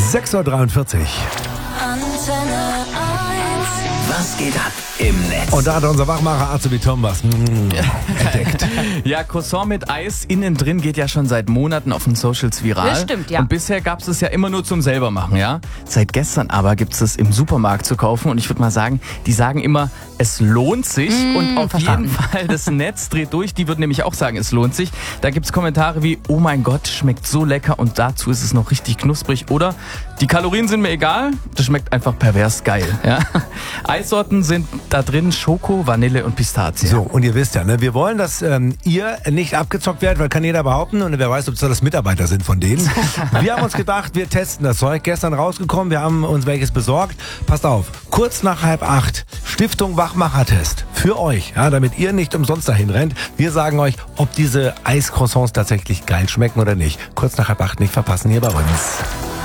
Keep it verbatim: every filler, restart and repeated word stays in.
sechs Uhr dreiundvierzig. Antenne eins. Was geht ab im Netz? Und da hat unser Wachmacher Azubi Tom was mm, entdeckt. Ja, Croissant mit Eis innen drin geht ja schon seit Monaten auf den Socials viral. Das stimmt, ja. Und bisher gab es es ja immer nur zum selbermachen, ja. Seit gestern aber gibt es es im Supermarkt zu kaufen und ich würde mal sagen, die sagen immer, es lohnt sich Mmh, und auf verstanden. jeden Fall das Netz dreht durch. Die würden nämlich auch sagen, es lohnt sich. Da gibt es Kommentare wie, oh mein Gott, schmeckt so lecker und dazu ist es noch richtig knusprig. Oder die Kalorien sind mir egal, das schmeckt einfach pervers geil. Ja? Eissorten sind da drin Schoko, Vanille und Pistazie. So, und ihr wisst ja, ne, wir wollen, dass ähm, ihr nicht abgezockt werdet, weil kann jeder behaupten und wer weiß, ob es das Mitarbeiter sind von denen. Wir haben uns gedacht, wir testen das Zeug. Gestern rausgekommen, wir haben uns welches besorgt. Passt auf, kurz nach halb acht, Stiftung Wachmacher-Test für euch, ja, damit ihr nicht umsonst dahin rennt. Wir sagen euch, ob diese Eiscroissants tatsächlich geil schmecken oder nicht. Kurz nach halb acht nicht verpassen hier bei uns.